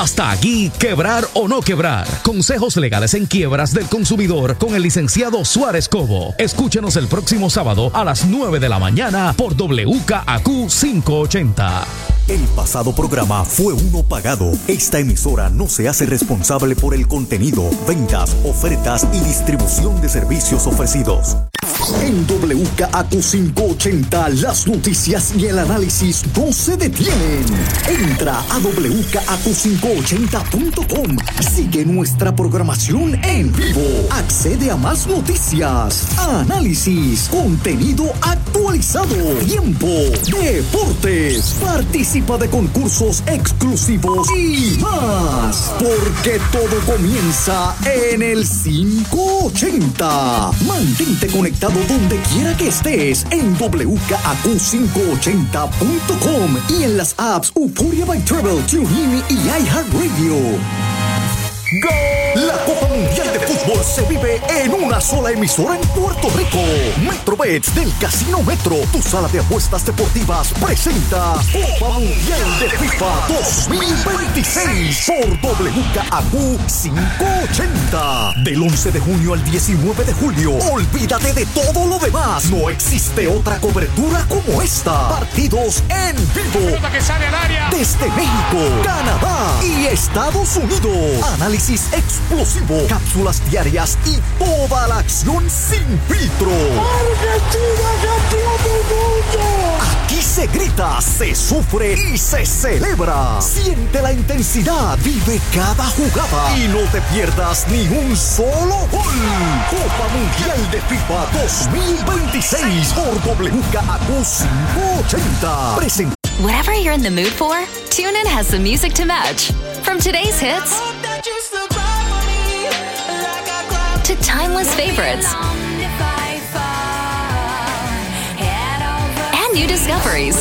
Hasta aquí, quebrar o no quebrar. Consejos legales en quiebras del consumidor con el licenciado Suárez Cobo. Escúchenos el próximo sábado a las 9 de la mañana por WKAQ 580. El pasado programa fue uno pagado. Esta emisora no se hace responsable por el contenido, ventas, ofertas y distribución de servicios ofrecidos. En WKAQ 580, las noticias y el análisis no se detienen. Entra a WKAQ580.com. Sigue nuestra programación en vivo. Accede a más noticias, análisis, contenido actualizado, tiempo, deportes, participa de concursos exclusivos y más. Porque todo comienza en el 580. Mantente conectado donde quiera que estés en WKAQ580.com y en las apps Euphoria by Travel, TuneIn y iHeartRadio. ¡Gol! La Copa Mundial de Fútbol se vive en una sola emisora en Puerto Rico. Metrobet del Casino Metro, tu sala de apuestas deportivas, presenta Copa Mundial de FIFA 2026 por WKAQ 580. Del 11 de junio al 19 de julio. Olvídate de todo lo demás. No existe otra cobertura como esta. Partidos en vivo. Que sale al área. Desde México, Canadá y Estados Unidos. Análisis explosivo, cápsulas diarias y toda la acción sin filtro. ¡Argentina, campeón del mundo! Aquí se grita, se sufre y se celebra. Siente la intensidad, vive cada jugada y no te pierdas ni un solo gol. Copa Mundial de FIFA 2026 por WKAQ 580. Whatever you're in the mood for, TuneIn has the music to match. From today's hits to timeless favorites and new discoveries.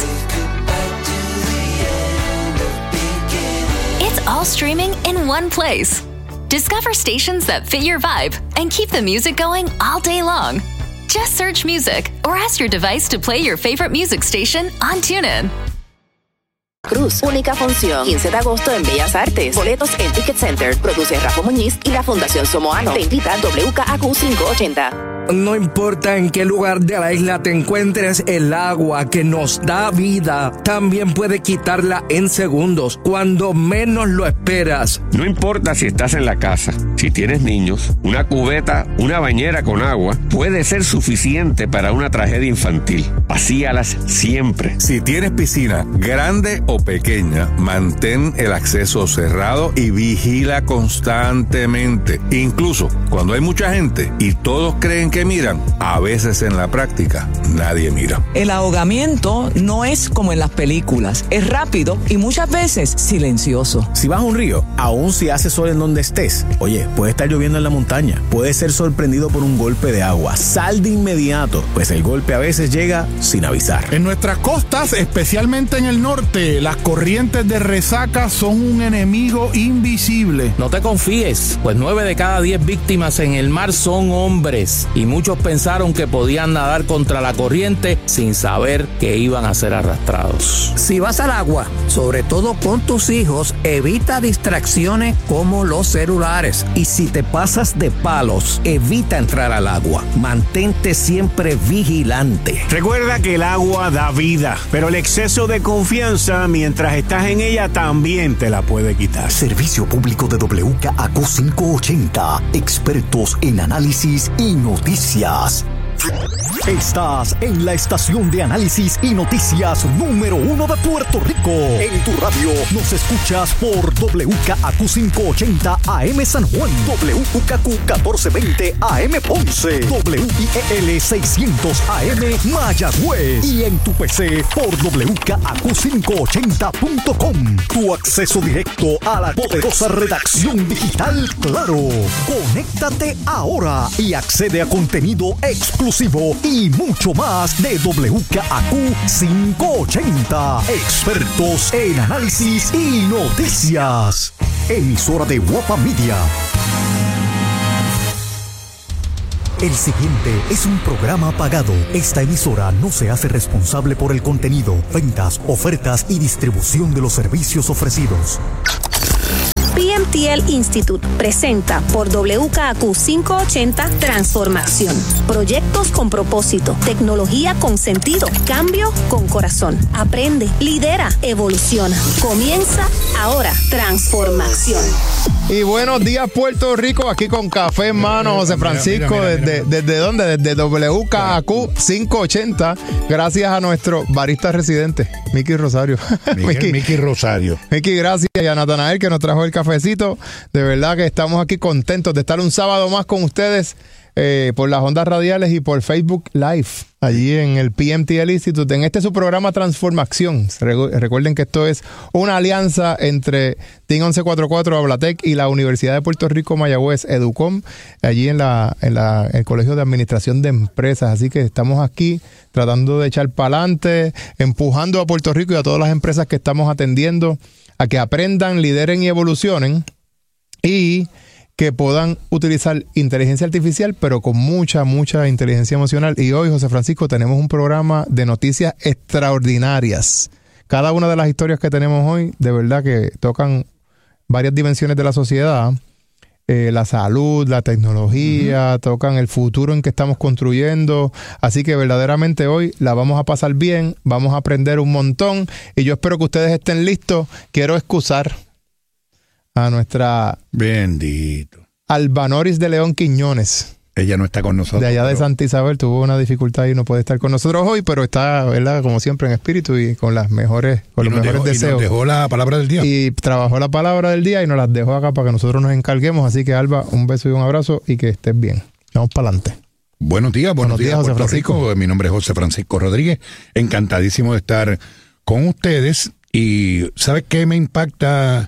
It's all streaming in one place. Discover stations that fit your vibe and keep the music going all day long. Just search music or ask your device to play your favorite music station on TuneIn. Cruz, única función, 15 de agosto en Bellas Artes. Boletos en Ticket Center. Produce Rafa Muñiz y la Fundación Somoano. Te invita WKAQ 580. No importa en qué lugar de la isla te encuentres, el agua que nos da vida también puede quitarla en segundos, cuando menos lo esperas. No importa si estás en la casa, si tienes niños, una cubeta, una bañera con agua puede ser suficiente para una tragedia infantil. Vacíalas siempre. Si tienes piscina, grande o pequeña, mantén el acceso cerrado y vigila constantemente. Incluso cuando hay mucha gente y todos creen que miran, a veces en la práctica nadie mira. El ahogamiento no es como en las películas, es rápido y muchas veces silencioso. Si vas a un río, aun si hace sol en donde estés, oye, puede estar lloviendo en la montaña, puedes ser sorprendido por un golpe de agua. Sal de inmediato, pues el golpe a veces llega sin avisar. En nuestras costas, especialmente en el norte, las corrientes de resaca son un enemigo invisible. No te confíes, pues 9 de cada 10 víctimas en el mar son hombres. Y muchos pensaron que podían nadar contra la corriente sin saber que iban a ser arrastrados. Si vas al agua, sobre todo con tus hijos, evita distracciones como los celulares. Y si te pasas de palos, evita entrar al agua. Mantente siempre vigilante. Recuerda que el agua da vida, pero el exceso de confianza mientras estás en ella también te la puede quitar. Servicio público de WKAQ 580. Expertos en análisis y noticias. Estás en la estación de análisis y noticias número 1 de Puerto Rico. En tu radio nos escuchas por WKAQ 580 AM San Juan, WKAQ 1420 AM Ponce, WIEL 600 AM Mayagüez y en tu PC por WKAQ580.com. Tu acceso directo a la poderosa redacción digital Claro. Conéctate ahora y accede a contenido exclusivo y mucho más de WKAQ 580. Expertos en análisis y noticias. Emisora de Guapa Media. El siguiente es un programa pagado. Esta emisora no se hace responsable por el contenido, ventas, ofertas y distribución de los servicios ofrecidos. PMTL Institute presenta por WKAQ 580 Transformación. Proyectos con propósito, tecnología con sentido, cambio con corazón. Aprende, lidera, evoluciona. Comienza ahora. Transformación. Y buenos días, Puerto Rico, aquí con café en mano, José Francisco. Mira. ¿Desde dónde? Desde WKAQ 580. Gracias a nuestro barista residente, Miki Rosario. Miki Rosario. Miki, gracias. Y a Natanael, que nos trajo el cafecito. De verdad que estamos aquí contentos de estar un sábado más con ustedes por las ondas radiales y por Facebook Live, allí en el PMTL Institute. En este su programa Transformación. Recuerden que esto es una alianza entre Team 1144 Ablatec y la Universidad de Puerto Rico Mayagüez, Educom, allí en el Colegio de Administración de Empresas. Así que estamos aquí tratando de echar para adelante, empujando a Puerto Rico y a todas las empresas que estamos atendiendo a que aprendan, lideren y evolucionen, y que puedan utilizar inteligencia artificial, pero con mucha inteligencia emocional. Y hoy, José Francisco, tenemos un programa de noticias extraordinarias. Cada una de las historias que tenemos hoy, de verdad que tocan varias dimensiones de la sociedad. La salud, la tecnología, tocan el futuro en que estamos construyendo. Así que verdaderamente hoy la vamos a pasar bien, vamos a aprender un montón. Y yo espero que ustedes estén listos. Quiero excusar a nuestra bendito Albanoris de León Quiñones. Ella no está con nosotros. De allá de Santa Isabel, tuvo una dificultad y no puede estar con nosotros hoy, pero está, ¿verdad?, como siempre, en espíritu y con los mejores deseos. Y nos dejó la palabra del día. Y trabajó la palabra del día y nos las dejó acá para que nosotros nos encarguemos. Así que, Alba, un beso y un abrazo y que estés bien. Vamos para adelante. Buenos días, José Puerto Francisco. Rico. Mi nombre es José Francisco Rodríguez. Encantadísimo de estar con ustedes. Y ¿sabes qué me impacta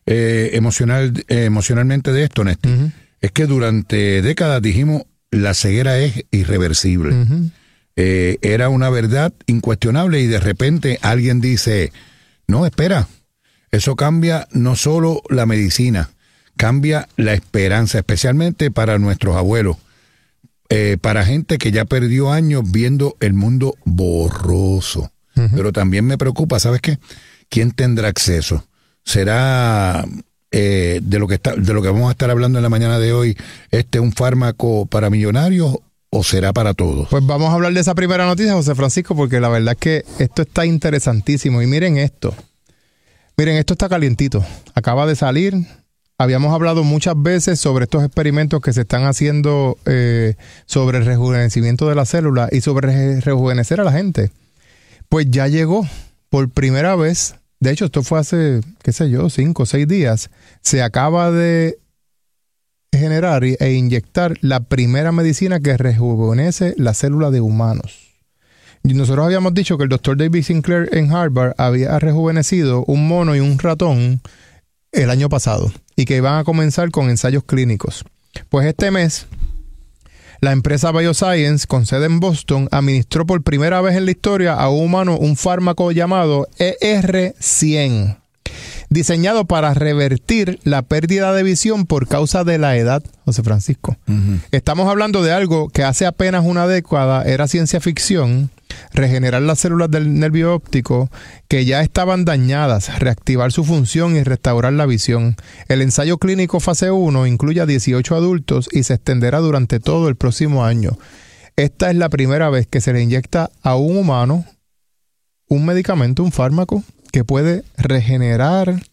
emocionalmente de esto, Néstor? Uh-huh. Es que durante décadas dijimos la ceguera es irreversible. Uh-huh. Era una verdad incuestionable y de repente alguien dice, no, espera, eso cambia no solo la medicina, cambia la esperanza, especialmente para nuestros abuelos, para gente que ya perdió años viendo el mundo borroso. Uh-huh. Pero también me preocupa, ¿sabes qué? ¿Quién tendrá acceso? ¿Será de lo que vamos a estar hablando en la mañana de hoy, un fármaco para millonarios o será para todos? Pues vamos a hablar de esa primera noticia, José Francisco, porque la verdad es que esto está interesantísimo. Y miren esto está calientito. Acaba de salir. Habíamos hablado muchas veces sobre estos experimentos que se están haciendo sobre el rejuvenecimiento de las células y sobre rejuvenecer a la gente. Pues ya llegó por primera vez. De hecho, esto fue hace, 5 o 6 días. Se acaba de generar e inyectar la primera medicina que rejuvenece la célula de humanos. Y nosotros habíamos dicho que el doctor David Sinclair en Harvard había rejuvenecido un mono y un ratón el año pasado y que iban a comenzar con ensayos clínicos. Pues este mes, la empresa Bioscience, con sede en Boston, administró por primera vez en la historia a un humano un fármaco llamado ER100, diseñado para revertir la pérdida de visión por causa de la edad, José Francisco. Uh-huh. Estamos hablando de algo que hace apenas una década era ciencia ficción, regenerar las células del nervio óptico que ya estaban dañadas, reactivar su función y restaurar la visión. El ensayo clínico fase 1 incluye a 18 adultos y se extenderá durante todo el próximo año. Esta es la primera vez que se le inyecta a un humano un medicamento, un fármaco, que puede regenerar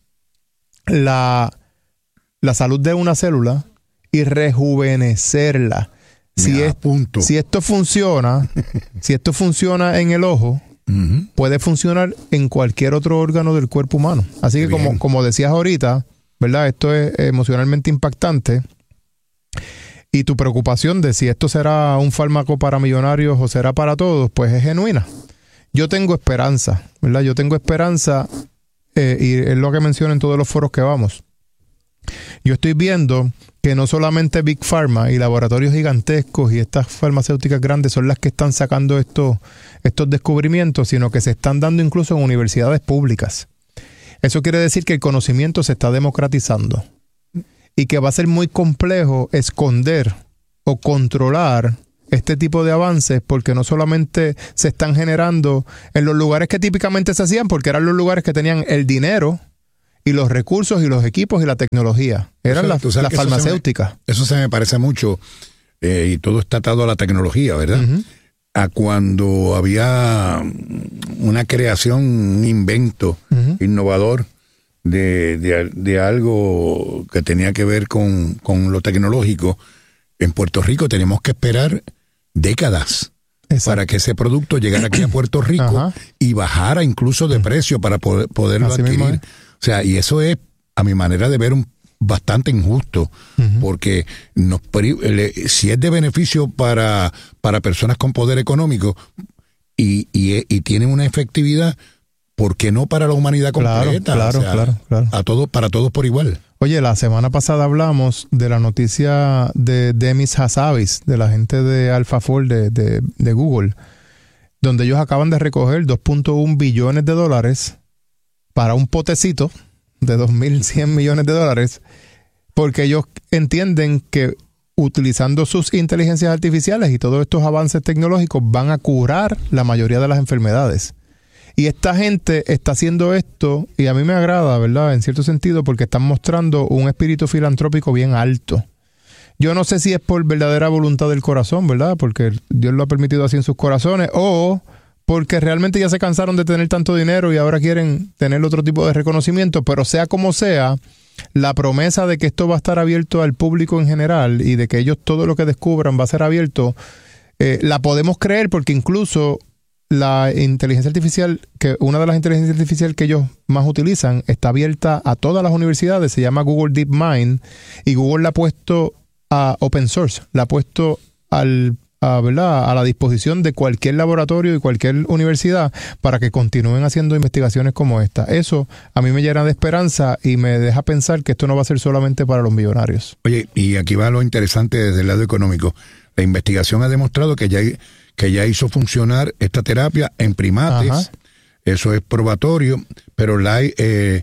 la salud de una célula y rejuvenecerla. Si esto funciona en el ojo, uh-huh, puede funcionar en cualquier otro órgano del cuerpo humano. Así que como decías ahorita, ¿verdad? Esto es emocionalmente impactante. Y tu preocupación de si esto será un fármaco para millonarios o será para todos, pues es genuina. Yo tengo esperanza, ¿verdad? Yo tengo esperanza, y es lo que menciono en todos los foros que vamos. Yo estoy viendo que no solamente Big Pharma y laboratorios gigantescos y estas farmacéuticas grandes son las que están sacando estos descubrimientos, sino que se están dando incluso en universidades públicas. Eso quiere decir que el conocimiento se está democratizando y que va a ser muy complejo esconder o controlar este tipo de avances, porque no solamente se están generando en los lugares que típicamente se hacían, porque eran los lugares que tenían el dinero y los recursos y los equipos y la tecnología. Eran las farmacéuticas. Eso se me parece mucho, y todo está atado a la tecnología, ¿verdad? A cuando había una creación, un invento innovador de algo que tenía que ver con lo tecnológico. En Puerto Rico tenemos que esperar décadas para que ese producto llegara aquí a Puerto Rico y bajara incluso de precio para poderlo Así adquirir. mismo es. O sea, y eso es, a mi manera de ver, bastante injusto, porque si es de beneficio para personas con poder económico y tiene una efectividad, ¿por qué no para la humanidad completa? Claro, o sea, para todos por igual. Oye, la semana pasada hablamos de la noticia de Demis Hassabis, de la gente de AlphaFold de Google, donde ellos acaban de recoger $2.1 billones para un potecito de 2.100 millones de dólares, porque ellos entienden que utilizando sus inteligencias artificiales y todos estos avances tecnológicos van a curar la mayoría de las enfermedades. Y esta gente está haciendo esto, y a mí me agrada, ¿verdad? En cierto sentido, porque están mostrando un espíritu filantrópico bien alto. Yo no sé si es por verdadera voluntad del corazón, ¿verdad? Porque Dios lo ha permitido así en sus corazones, o porque realmente ya se cansaron de tener tanto dinero y ahora quieren tener otro tipo de reconocimiento. Pero sea como sea, la promesa de que esto va a estar abierto al público en general y de que ellos todo lo que descubran va a ser abierto, la podemos creer, porque incluso la inteligencia artificial, que una de las inteligencias artificiales que ellos más utilizan, está abierta a todas las universidades, se llama Google DeepMind, y Google la ha puesto a open source, la ha puesto a la disposición de cualquier laboratorio y cualquier universidad para que continúen haciendo investigaciones como esta. Eso a mí me llena de esperanza y me deja pensar que esto no va a ser solamente para los millonarios. Oye, y aquí va lo interesante desde el lado económico. La investigación ha demostrado que ya hizo funcionar esta terapia en primates. Eso es probatorio, pero Life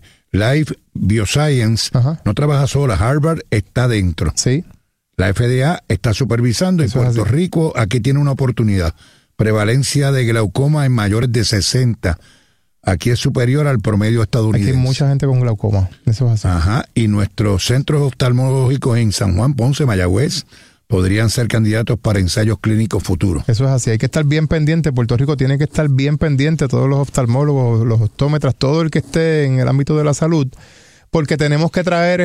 Bioscience no trabaja sola. Harvard está dentro. Sí. La FDA está supervisando. En Puerto Rico aquí tiene una oportunidad. Prevalencia de glaucoma en mayores de 60. Aquí es superior al promedio estadounidense. Aquí hay mucha gente con glaucoma. Eso es así. Y nuestros centros oftalmológicos en San Juan, Ponce, Mayagüez podrían ser candidatos para ensayos clínicos futuros. Eso es así, hay que estar bien pendiente. Puerto Rico tiene que estar bien pendiente, todos los oftalmólogos, los optómetras, todo el que esté en el ámbito de la salud, porque tenemos que traer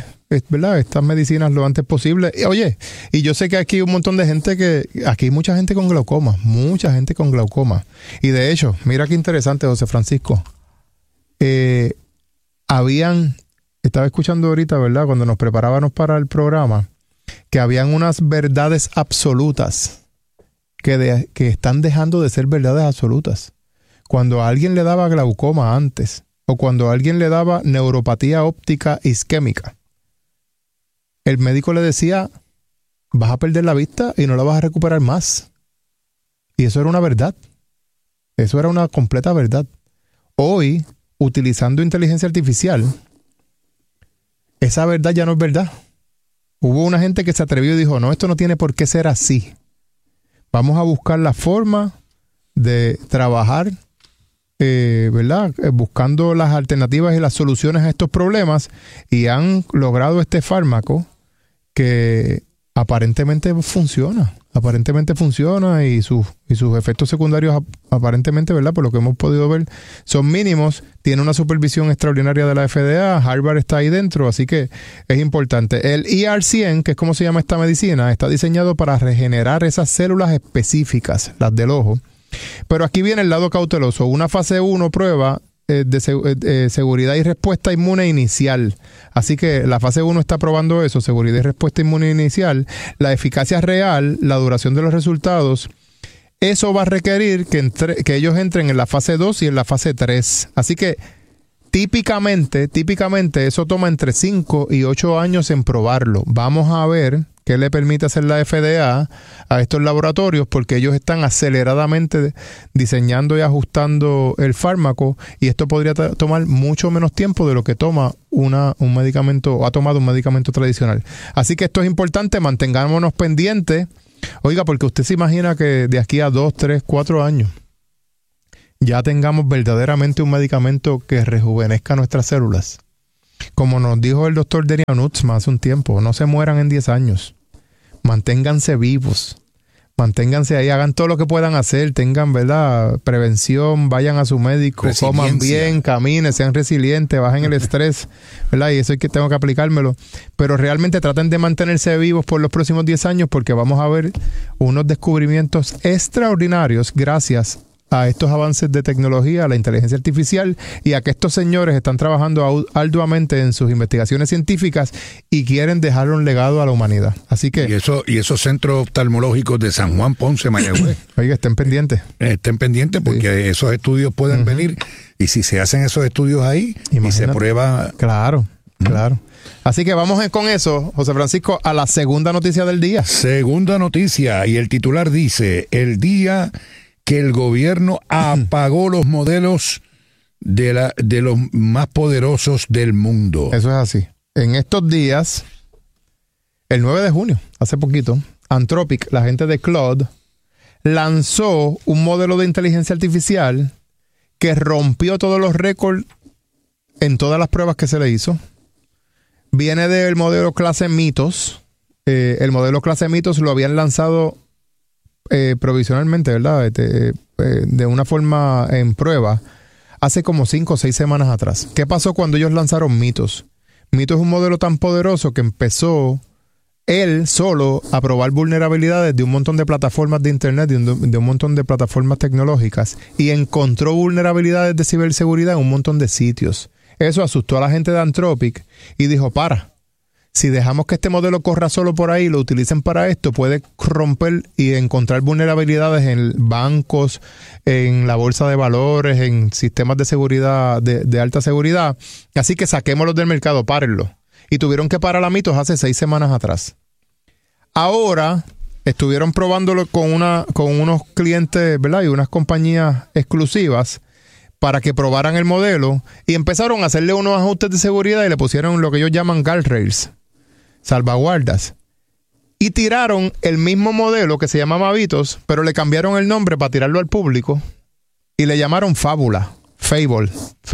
estas medicinas lo antes posible. Y, oye, y yo sé que aquí hay un montón de gente aquí hay mucha gente con glaucoma. Y de hecho, mira qué interesante, José Francisco. Estaba escuchando ahorita, ¿verdad? Cuando nos preparábamos para el programa, que habían unas verdades absolutas que están dejando de ser verdades absolutas. Cuando a alguien le daba glaucoma antes, o cuando a alguien le daba neuropatía óptica isquémica, el médico le decía, vas a perder la vista y no la vas a recuperar más. Y eso era una verdad. Eso era una completa verdad. Hoy, utilizando inteligencia artificial, esa verdad ya no es verdad. Hubo una gente que se atrevió y dijo, no, esto no tiene por qué ser así. Vamos a buscar la forma de trabajar, ¿verdad? Buscando las alternativas y las soluciones a estos problemas, y han logrado este fármaco que aparentemente funciona y sus efectos secundarios aparentemente, ¿verdad? Por lo que hemos podido ver, son mínimos. Tiene una supervisión extraordinaria de la FDA. Harvard está ahí dentro, así que es importante. El ER100, que es como se llama esta medicina, está diseñado para regenerar esas células específicas, las del ojo. Pero aquí viene el lado cauteloso. Una fase 1 prueba de seguridad y respuesta inmune inicial. Así que la fase 1 está probando eso, seguridad y respuesta inmune inicial, la eficacia real, la duración de los resultados. Eso va a requerir que ellos entren en la fase 2 y en la fase 3. Así que típicamente eso toma entre 5 y 8 años en probarlo. Vamos a ver qué le permite hacer la FDA a estos laboratorios, porque ellos están aceleradamente diseñando y ajustando el fármaco, y esto podría tomar mucho menos tiempo de lo que toma un medicamento, o ha tomado un medicamento tradicional. Así que esto es importante, mantengámonos pendientes. Oiga, porque usted se imagina que de aquí a 2, 3, 4 años ya tengamos verdaderamente un medicamento que rejuvenezca nuestras células. Como nos dijo el doctor Derian Utzma hace un tiempo, no se mueran en 10 años. Manténganse vivos. Manténganse ahí, hagan todo lo que puedan hacer, tengan, ¿verdad?, prevención, vayan a su médico, coman bien, caminen, sean resilientes, bajen el estrés, ¿verdad? Y eso es que tengo que aplicármelo. Pero realmente traten de mantenerse vivos por los próximos 10 años porque vamos a ver unos descubrimientos extraordinarios gracias a estos avances de tecnología, a la inteligencia artificial y a que estos señores están trabajando arduamente en sus investigaciones científicas y quieren dejar un legado a la humanidad. Así que... Y esos centros oftalmológicos de San Juan, Ponce, Mayagüez. Oiga, estén pendientes. Estén pendientes porque esos estudios pueden venir y si se hacen esos estudios ahí y se prueba... Claro. Claro. Así que vamos con eso, José Francisco, a la segunda noticia del día. Segunda noticia y el titular dice, el día que el gobierno apagó los modelos de los más poderosos del mundo. Eso es así. En estos días, el 9 de junio, hace poquito, Anthropic, la gente de Claude, lanzó un modelo de inteligencia artificial que rompió todos los récords en todas las pruebas que se le hizo. Viene del modelo clase Mythos. El modelo clase Mythos lo habían lanzado provisionalmente, ¿verdad? De una forma en prueba hace como 5 o 6 semanas atrás. ¿Qué pasó cuando ellos lanzaron Mythos? Mythos es un modelo tan poderoso que empezó él solo a probar vulnerabilidades de un montón de plataformas de internet, de un montón de plataformas tecnológicas y encontró vulnerabilidades de ciberseguridad en un montón de sitios. Eso asustó a la gente de Anthropic y dijo, si dejamos que este modelo corra solo por ahí y lo utilicen para esto, puede romper y encontrar vulnerabilidades en bancos, en la bolsa de valores, en sistemas de seguridad, de alta seguridad. Así que saquémoslos del mercado, párenlo. Y tuvieron que parar a Mythos hace 6 semanas atrás. Ahora estuvieron probándolo con unos clientes, ¿verdad? Y unas compañías exclusivas para que probaran el modelo y empezaron a hacerle unos ajustes de seguridad y le pusieron lo que ellos llaman guardrails, salvaguardas. Y tiraron el mismo modelo que se llamaba Mythos, pero le cambiaron el nombre para tirarlo al público y le llamaron Fable 5.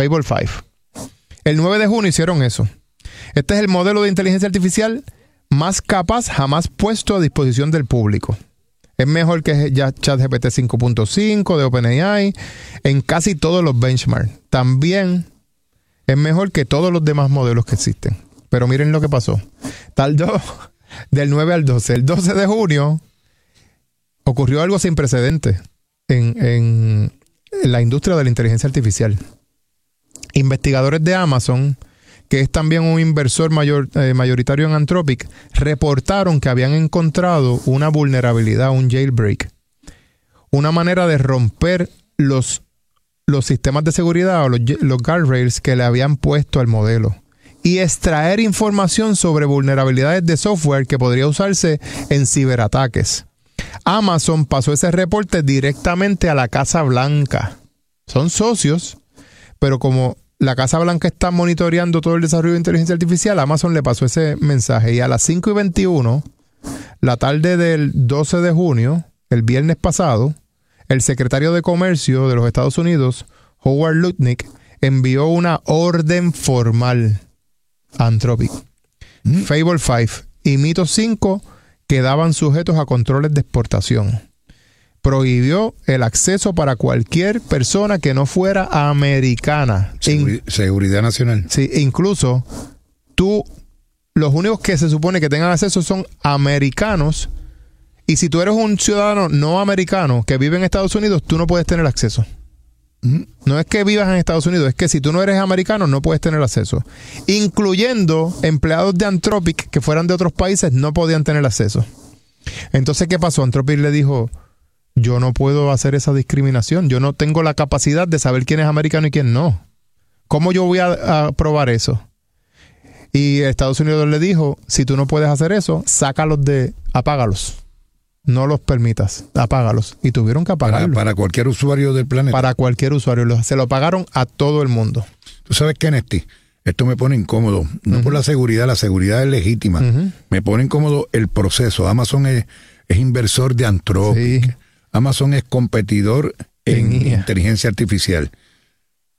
El 9 de junio hicieron eso. Este es el modelo de inteligencia artificial más capaz jamás puesto a disposición del público. Es mejor que ya ChatGPT 5.5 de OpenAI en casi todos los benchmarks. También es mejor que todos los demás modelos que existen. Pero miren lo que pasó. Tardó del 9 al 12. El 12 de junio ocurrió algo sin precedentes en la industria de la inteligencia artificial. Investigadores de Amazon, que es también un inversor mayoritario en Anthropic, reportaron que habían encontrado una vulnerabilidad, un jailbreak, una manera de romper los sistemas de seguridad o los guardrails que le habían puesto al modelo y extraer información sobre vulnerabilidades de software que podría usarse en ciberataques. Amazon pasó ese reporte directamente a la Casa Blanca. Son socios, pero como la Casa Blanca está monitoreando todo el desarrollo de inteligencia artificial, Amazon le pasó ese mensaje. Y a las 5:21, la tarde del 12 de junio, el viernes pasado, el secretario de Comercio de los Estados Unidos, Howard Lutnick, envió una orden formal a Anthropic. Fable 5 y Mythos 5 quedaban sujetos a controles de exportación. Prohibió el acceso para cualquier persona que no fuera americana. Seguridad nacional. Sí, incluso los únicos que se supone que tengan acceso son americanos. Y si tú eres un ciudadano no americano que vive en Estados Unidos, tú no puedes tener acceso. No es que vivas en Estados Unidos, es que si tú no eres americano no puedes tener acceso. Incluyendo empleados de Anthropic que fueran de otros países no podían tener acceso. Entonces, ¿qué pasó? Anthropic le dijo, yo no puedo hacer esa discriminación. Yo no tengo la capacidad de saber quién es americano y quién no. ¿Cómo yo voy a probar eso? Y Estados Unidos le dijo, si tú no puedes hacer eso, apágalos. No los permitas, apágalos. Y tuvieron que apagarlos. Para cualquier usuario del planeta. Para cualquier usuario. Se lo pagaron a todo el mundo. Tú sabes qué, Nesti, esto me pone incómodo. No por la seguridad es legítima. Me pone incómodo el proceso. Amazon es inversor de Anthropic. Sí. Amazon es competidor en inteligencia artificial.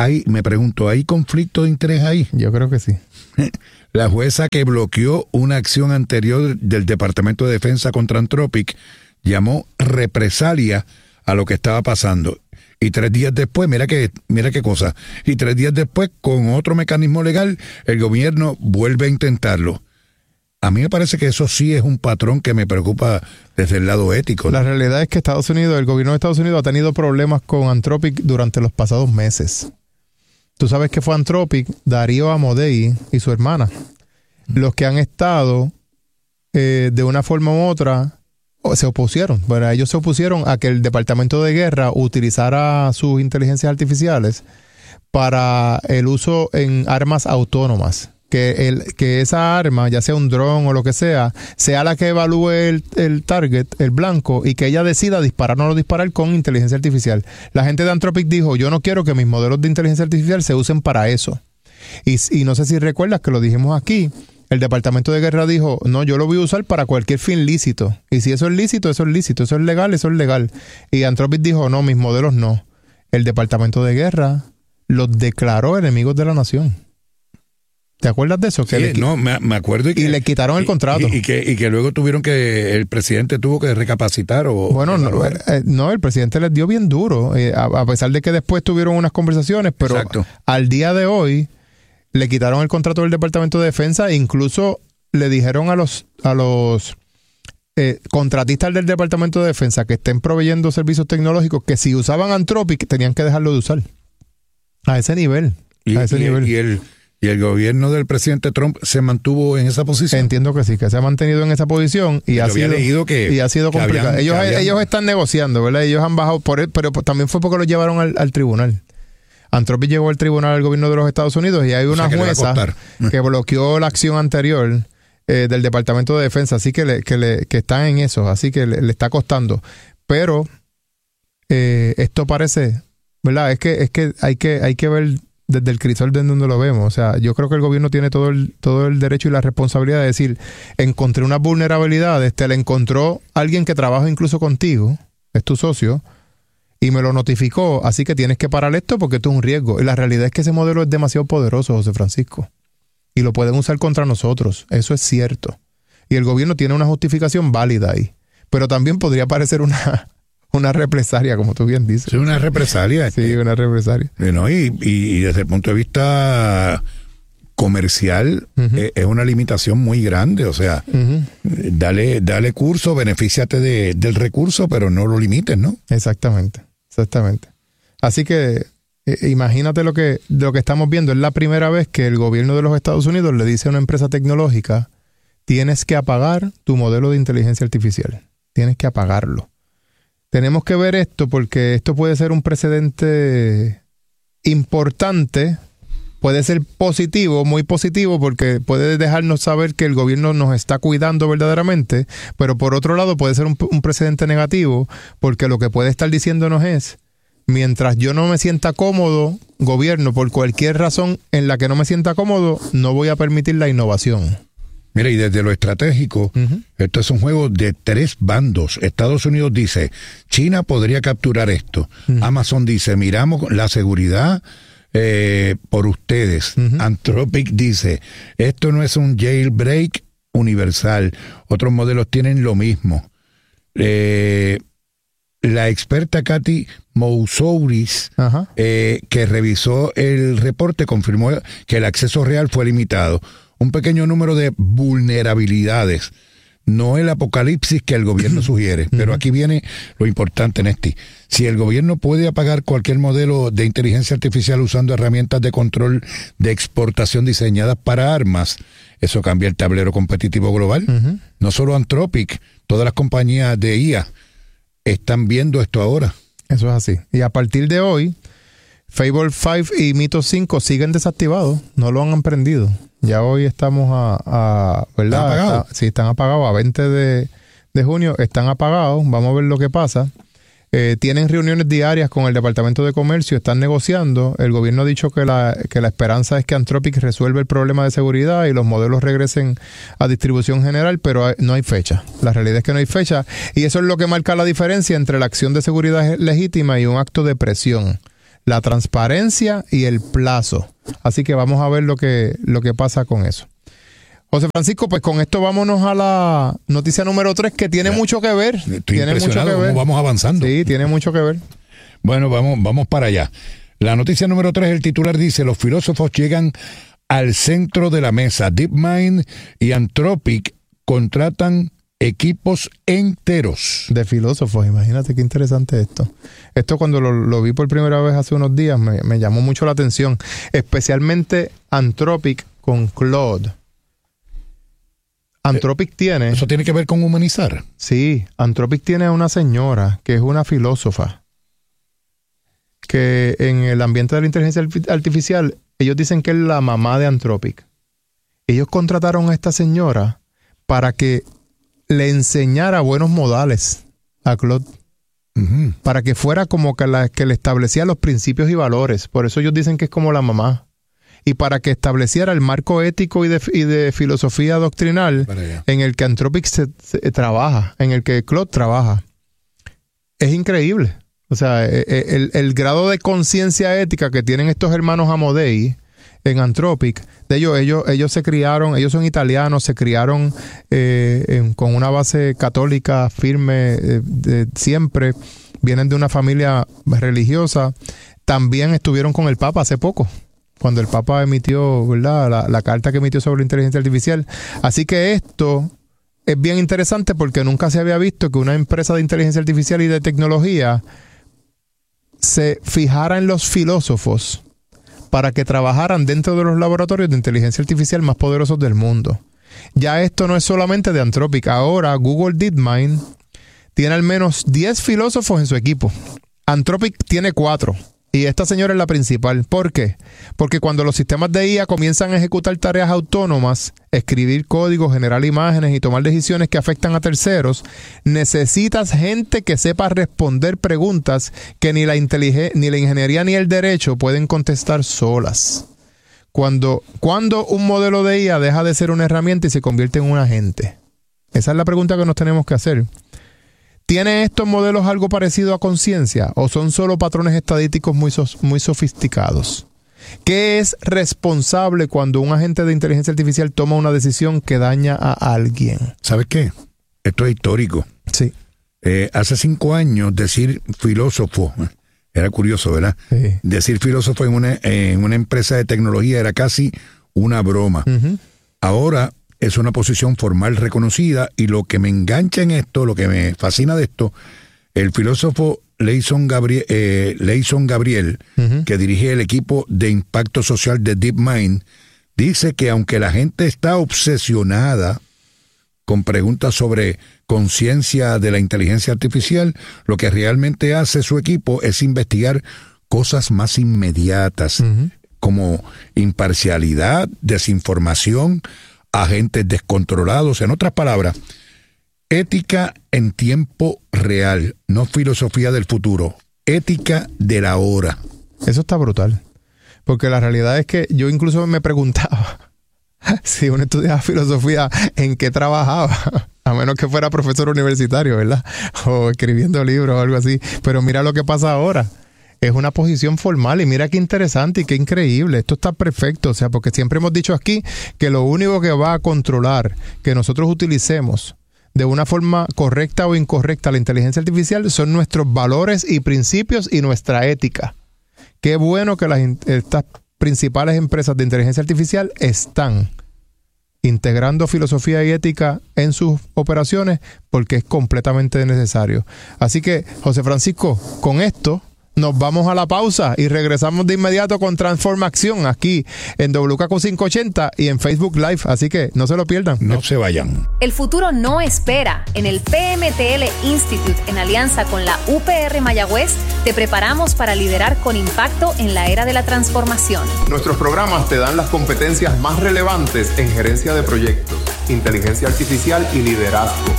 me pregunto, ¿hay conflicto de interés ahí? Yo creo que sí. La jueza que bloqueó una acción anterior del Departamento de Defensa contra Anthropic llamó represalia a lo que estaba pasando. Y 3 días después, mira qué cosa, y 3 días después, con otro mecanismo legal, el gobierno vuelve a intentarlo. A mí me parece que eso sí es un patrón que me preocupa desde el lado ético, ¿no? La realidad es que el gobierno de Estados Unidos ha tenido problemas con Anthropic durante los pasados meses. Tú sabes que fue Anthropic, Darío Amodei y su hermana, los que han estado de una forma u otra se opusieron. Bueno, ellos se opusieron a que el Departamento de Guerra utilizara sus inteligencias artificiales para el uso en armas autónomas. Que esa arma, ya sea un dron o lo que sea la que evalúe el target, el blanco, y que ella decida disparar o no disparar con inteligencia artificial. La gente de Anthropic dijo, yo no quiero que mis modelos de inteligencia artificial se usen para eso. Y no sé si recuerdas que lo dijimos aquí. El Departamento de Guerra dijo, no, yo lo voy a usar para cualquier fin lícito. Y si eso es lícito, eso es lícito. Eso es legal, eso es legal. Y Anthropic dijo, no, mis modelos no. El Departamento de Guerra los declaró enemigos de la nación. ¿Te acuerdas de eso? Sí, me acuerdo. Y le quitaron el contrato. Y que luego el presidente tuvo que recapacitar. Bueno, no, el presidente les dio bien duro, a pesar de que después tuvieron unas conversaciones, pero exacto. Al día de hoy le quitaron el contrato del Departamento de Defensa e incluso le dijeron a los contratistas del Departamento de Defensa que estén proveyendo servicios tecnológicos que si usaban Anthropic tenían que dejarlo de usar. A ese nivel. ¿Y el gobierno del presidente Trump se mantuvo en esa posición? Entiendo que sí, que se ha mantenido en esa posición y ha sido complicado. Ellos están negociando, ¿verdad? Ellos han bajado por él, pero también fue porque lo llevaron al tribunal. Anthropic llegó al tribunal del gobierno de los Estados Unidos y hay una jueza que bloqueó la acción anterior del Departamento de Defensa, así que están en eso, así que le está costando. Pero esto parece, ¿verdad? Es que hay que ver desde el crisol de donde lo vemos. O sea, yo creo que el gobierno tiene todo el derecho y la responsabilidad de decir, encontré unas vulnerabilidades, te la encontró alguien que trabaja incluso contigo, es tu socio, y me lo notificó, así que tienes que parar esto porque esto es un riesgo. Y la realidad es que ese modelo es demasiado poderoso, José Francisco, y lo pueden usar contra nosotros, eso es cierto. Y el gobierno tiene una justificación válida ahí, pero también podría parecer una represalia, como tú bien dices. Sí, una represalia. Sí, una represalia. Y desde el punto de vista comercial, es una limitación muy grande. O sea, dale curso, benefíciate del recurso, pero no lo limites, ¿no? Exactamente. Así que imagínate lo que estamos viendo. Es la primera vez que el gobierno de los Estados Unidos le dice a una empresa tecnológica, tienes que apagar tu modelo de inteligencia artificial. Tienes que apagarlo. Tenemos que ver esto porque esto puede ser un precedente importante, puede ser positivo, muy positivo, porque puede dejarnos saber que el gobierno nos está cuidando verdaderamente, pero por otro lado puede ser un precedente negativo, porque lo que puede estar diciéndonos es, mientras yo no me sienta cómodo, gobierno, por cualquier razón en la que no me sienta cómodo, no voy a permitir la innovación. Mira, y desde lo estratégico, esto es un juego de 3 bandos. Estados Unidos dice, China podría capturar esto. Amazon dice, miramos la seguridad por ustedes. Anthropic dice, esto no es un jailbreak universal. Otros modelos tienen lo mismo. La experta Cathy Mousouris, que revisó el reporte, confirmó que el acceso real fue limitado. Un pequeño número de vulnerabilidades, no el apocalipsis que el gobierno sugiere. Pero aquí viene lo importante, Nesti. Si el gobierno puede apagar cualquier modelo de inteligencia artificial usando herramientas de control de exportación diseñadas para armas, eso cambia el tablero competitivo global. No solo Anthropic, todas las compañías de IA están viendo esto ahora. Eso es así. Y a partir de hoy, Fable 5 y Mythos 5 siguen desactivados, no lo han aprendido. Ya hoy estamos ¿verdad? ¿Están apagados? Sí, están apagados. A 20 de junio están apagados. Vamos a ver lo que pasa. Tienen reuniones diarias con el Departamento de Comercio, están negociando. El gobierno ha dicho que la esperanza es que Anthropic resuelva el problema de seguridad y los modelos regresen a distribución general, pero no hay fecha. La realidad es que no hay fecha. Y eso es lo que marca la diferencia entre la acción de seguridad legítima y un acto de presión. la transparencia y el plazo. Así que vamos a ver lo que pasa con eso. José Francisco, pues con esto vámonos a la noticia número 3, que tiene mucho que ver. Estoy impresionado cómo vamos avanzando. Sí, tiene mucho que ver. Bueno, vamos para allá. La noticia número 3, el titular dice: los filósofos llegan al centro de la mesa. DeepMind y Anthropic contratan equipos enteros. De filósofos, imagínate qué interesante esto. Esto cuando lo vi por primera vez hace unos días me llamó mucho la atención. Especialmente Anthropic con Claude. Anthropic tiene... ¿Eso tiene que ver con humanizar? Sí, Anthropic tiene una señora que es una filósofa, que en el ambiente de la inteligencia artificial, ellos dicen que es la mamá de Anthropic. Ellos contrataron a esta señora para que le enseñara buenos modales a Claude. Uh-huh. Para que fuera como que le establecía los principios y valores. Por eso ellos dicen que es como la mamá. Y para que estableciera el marco ético y de filosofía doctrinal en el que Anthropic se trabaja, en el que Claude trabaja. Es increíble. O sea, el grado de conciencia ética que tienen estos hermanos Amodei en Anthropic, de ellos se criaron, ellos son italianos, se criaron con una base católica firme siempre, vienen de una familia religiosa, también estuvieron con el Papa hace poco, cuando el Papa emitió, ¿verdad?, la carta que emitió sobre la inteligencia artificial. Así que esto es bien interesante porque nunca se había visto que una empresa de inteligencia artificial y de tecnología se fijara en los filósofos para que trabajaran dentro de los laboratorios de inteligencia artificial más poderosos del mundo. Ya esto no es solamente de Anthropic. Ahora Google DeepMind tiene al menos 10 filósofos en su equipo. Anthropic tiene 4. Y esta señora es la principal. ¿Por qué? Porque cuando los sistemas de IA comienzan a ejecutar tareas autónomas, escribir código, generar imágenes y tomar decisiones que afectan a terceros, necesitas gente que sepa responder preguntas que ni la ingeniería ni el derecho pueden contestar solas. ¿Cuándo un modelo de IA deja de ser una herramienta y se convierte en un agente? Esa es la pregunta que nos tenemos que hacer. ¿Tienen estos modelos algo parecido a conciencia o son solo patrones estadísticos muy sofisticados? ¿Qué es responsable cuando un agente de inteligencia artificial toma una decisión que daña a alguien? ¿Sabes qué? Esto es histórico. Sí. Hace 5 años decir filósofo, era curioso, ¿verdad? Sí. Decir filósofo en una empresa de tecnología era casi una broma. Uh-huh. Ahora es una posición formal reconocida, y lo que me engancha en esto, lo que me fascina de esto, el filósofo Leison Gabriel, uh-huh, que dirige el equipo de impacto social de DeepMind, dice que aunque la gente está obsesionada con preguntas sobre conciencia de la inteligencia artificial, lo que realmente hace su equipo es investigar cosas más inmediatas, uh-huh, como imparcialidad, desinformación, agentes descontrolados. En otras palabras, ética en tiempo real, no filosofía del futuro, ética de la hora. Eso está brutal, porque la realidad es que yo incluso me preguntaba si uno estudiaba filosofía, ¿en qué trabajaba? A menos que fuera profesor universitario, ¿verdad? O escribiendo libros o algo así. Pero mira lo que pasa ahora. Es una posición formal y mira qué interesante y qué increíble. Esto está perfecto, o sea, porque siempre hemos dicho aquí que lo único que va a controlar que nosotros utilicemos de una forma correcta o incorrecta la inteligencia artificial son nuestros valores y principios y nuestra ética. Qué bueno que estas principales empresas de inteligencia artificial están integrando filosofía y ética en sus operaciones porque es completamente necesario. Así que, José Francisco, con esto nos vamos a la pausa y regresamos de inmediato con Transforma Acción aquí en WKQ 580 y en Facebook Live. Así que no se lo pierdan. No se vayan. El futuro no espera. En el PMTL Institute, en alianza con la UPR Mayagüez, te preparamos para liderar con impacto en la era de la transformación. Nuestros programas te dan las competencias más relevantes en gerencia de proyectos, inteligencia artificial y liderazgo.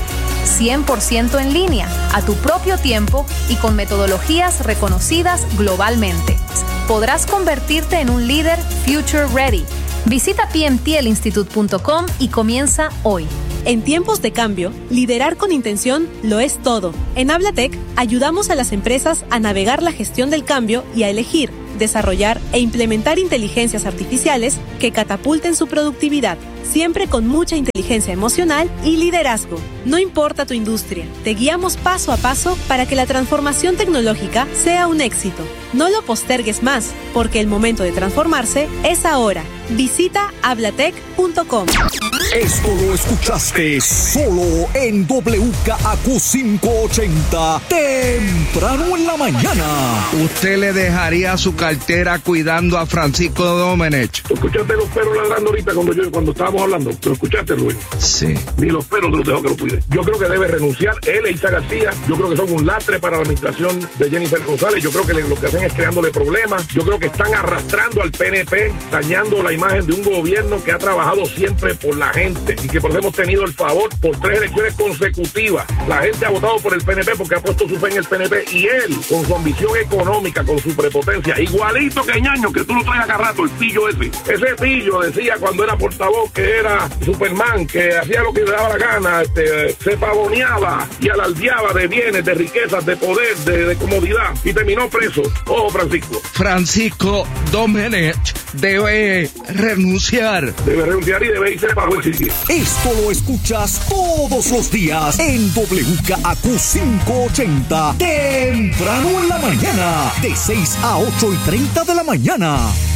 100% en línea, a tu propio tiempo y con metodologías reconocidas globalmente. Podrás convertirte en un líder future ready. Visita pmtlinstitute.com y comienza hoy. En tiempos de cambio, liderar con intención lo es todo. En Hablatec ayudamos a las empresas a navegar la gestión del cambio y a elegir, desarrollar e implementar inteligencias artificiales que catapulten su productividad, siempre con mucha inteligencia emocional y liderazgo. No importa tu industria, te guiamos paso a paso para que la transformación tecnológica sea un éxito. No lo postergues más, porque el momento de transformarse es ahora. Visita hablatec.com. Esto lo escuchaste solo en WKAQ 580, temprano en la mañana. ¿Usted le dejaría su cartera cuidando a Francisco Domenech? ¿Tú escuchaste los perros ladrando ahorita cuando estábamos hablando? ¿Lo escuchaste, Luis? Sí. Ni los perros te los dejó que lo cuide. Yo creo que debe renunciar él e Isa García. Yo creo que son un lastre para la administración de Jennifer González. Yo creo que lo que hacen es creándole problemas. Yo creo que están arrastrando al PNP, dañando la imagen de un gobierno que ha trabajado siempre por la gente y que por eso hemos tenido el favor por 3 elecciones consecutivas. La gente ha votado por el PNP porque ha puesto su fe en el PNP, y él, con su ambición económica, con su prepotencia, igualito que Ñaño, que tú lo traes acá rato, el pillo ese. Ese pillo decía cuando era portavoz que era Superman, que hacía lo que le daba la gana, se pavoneaba y alardeaba de bienes, de riquezas, de poder, de comodidad, y terminó preso. Ojo, Francisco. Francisco Domenech debe renunciar. Debe renunciar y debe irse para buen sitio. Esto lo escuchas todos los días en WKAQ 580, temprano en la mañana, de 6 a 8:30 de la mañana.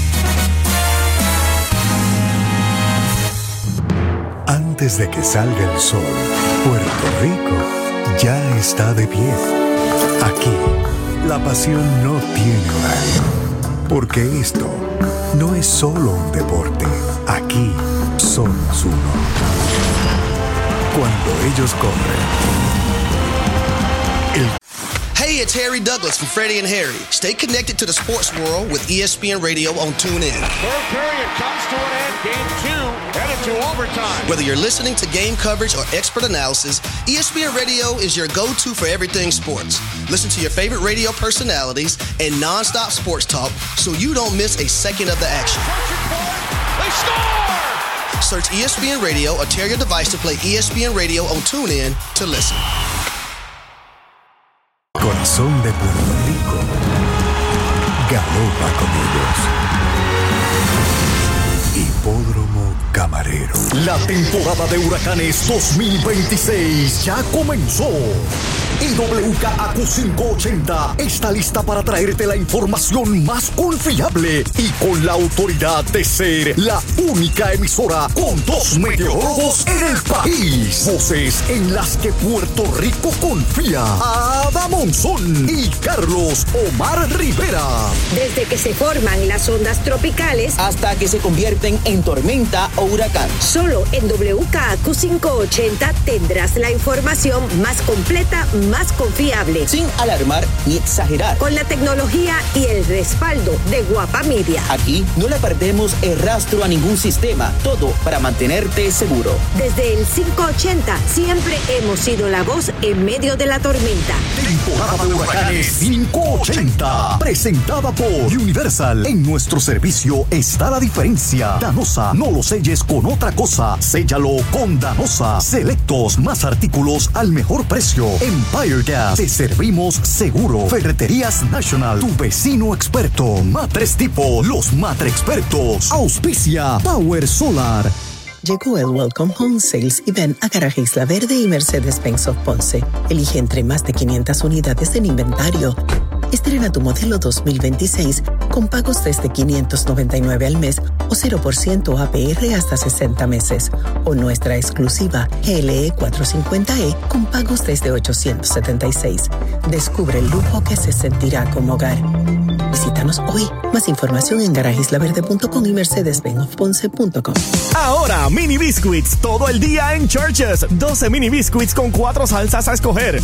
Antes de que salga el sol, Puerto Rico ya está de pie. Aquí, la pasión no tiene horario, porque esto no es solo un deporte. Aquí somos uno. Cuando ellos corren, Hey, it's Harry Douglas from Freddie and Harry. Stay connected to the sports world with ESPN Radio on TuneIn. Third period comes to an end. Game 2 headed to overtime. Whether you're listening to game coverage or expert analysis, ESPN Radio is your go-to for everything sports. Listen to your favorite radio personalities and nonstop sports talk so you don't miss a second of the action. They score! Search ESPN Radio or tear your device to play ESPN Radio on TuneIn to listen. Corazón de Puerto Rico galopa con ellos. Hipódromo Camarero. La temporada de huracanes 2026 ya comenzó. Y WKAQ 580 está lista para traerte la información más confiable y con la autoridad de ser la única emisora con 2 meteorólogos en el país. Voces en las que Puerto Rico confía. Ada Monzón y Carlos Omar Rivera. Desde que se forman las ondas tropicales hasta que se convierten en tormenta o huracán. Solo en WKAQ 580 tendrás la información más completa, más confiable, sin alarmar ni exagerar, con la tecnología y el respaldo de Guapa Media. Aquí no le perdemos el rastro a ningún sistema, todo para mantenerte seguro. Desde el 580 siempre hemos sido la voz en medio de la tormenta. Temporada de huracanes 580, presentada por Universal. En nuestro servicio está la diferencia. Danosa, no lo selles con otra cosa, séllalo con Danosa. Selectos, más artículos al mejor precio. Empire Gas, te servimos seguro. Ferreterías National, tu vecino experto. Matres Tipo, los Matre Expertos. Auspicia Power Solar. Llegó el Welcome Home Sales y ven a Garaje Isla Verde y Mercedes-Benz of Ponce. Elige entre más de 500 unidades en inventario. Estrena tu modelo 2026 con pagos desde $599 al mes o 0% APR hasta 60 meses. O nuestra exclusiva GLE 450E con pagos desde $876. Descubre el lujo que se sentirá como hogar. Visítanos hoy. Más información en garageislaverde.com y mercedes-benzofponce.com. Ahora, Mini Biscuits todo el día en Churches. 12 Mini Biscuits con 4 salsas a escoger.